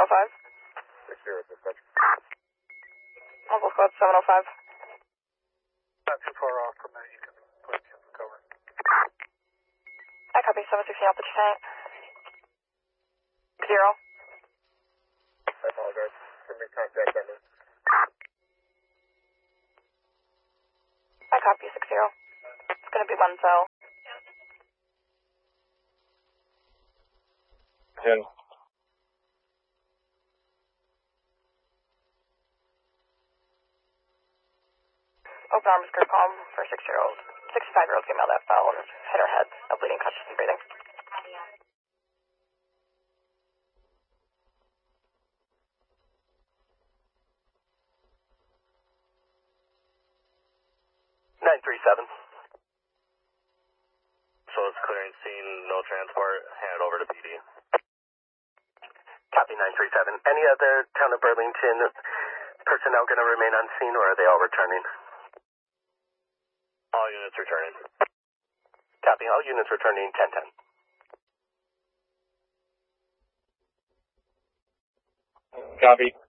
705. 60 dispatch. Mobile code 705. Not too far off from that, you can put in the cover. I copy 716 altitude tank. 0. I apologize. Give me contact on this. I copy 60. It's going to be 1 cell. 10. Open arms group home for 65-year-old female that fell and hit her head. No bleeding, conscious, and breathing. So it's clearing scene, no transport, hand it over to PD. Copy 937. Any other town of Burlington personnel going to remain on scene, or are they all returning? All units returning. Copy. All units returning 1010. Copy.